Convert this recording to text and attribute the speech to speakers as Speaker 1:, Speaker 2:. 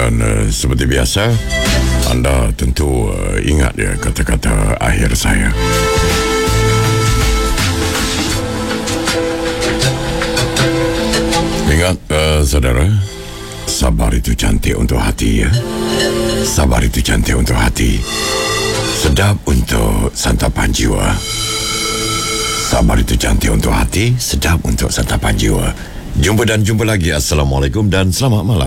Speaker 1: Dan seperti biasa, anda tentu ingat ya kata-kata akhir saya. Ingat, saudara, sabar itu cantik untuk hati ya. Sabar itu cantik untuk hati. Sedap untuk santapan jiwa. Sabar itu cantik untuk hati, sedap untuk santapan jiwa. Jumpa lagi. Assalamualaikum dan selamat malam.